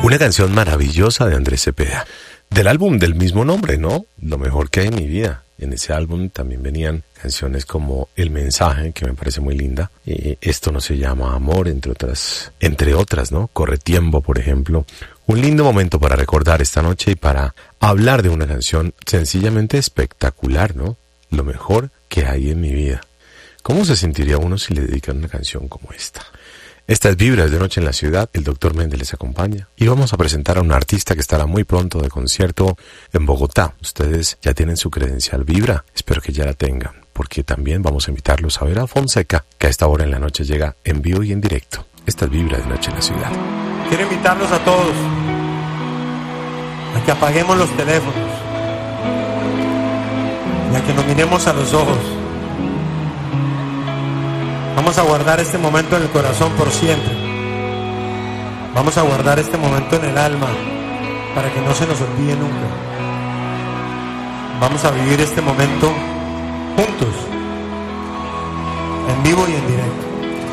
Una canción maravillosa de Andrés Cepeda, del álbum del mismo nombre, ¿no? Lo mejor que hay en mi vida. En ese álbum también venían canciones como El Mensaje, que me parece muy linda. Esto no se llama amor, entre otras, ¿no? Corre tiempo, por ejemplo. Un lindo momento para recordar esta noche y para hablar de una canción sencillamente espectacular, ¿no? Lo mejor que hay en mi vida. ¿Cómo se sentiría uno si le dedican una canción como esta? Esta es Vibras de Noche en la Ciudad, el Dr. Méndez les acompaña y vamos a presentar a un artista que estará muy pronto de concierto en Bogotá. Ustedes ya tienen su credencial Vibra, espero que ya la tengan, porque también vamos a invitarlos a ver a Fonseca, que a esta hora en la noche llega en vivo y en directo. Esta es Vibra de Noche en la Ciudad. Quiero invitarlos a todos a que apaguemos los teléfonos y a que nos miremos a los ojos. Vamos a guardar este momento en el corazón por siempre. Vamos a guardar este momento en el alma para que no se nos olvide nunca. Vamos a vivir este momento juntos, en vivo y en directo.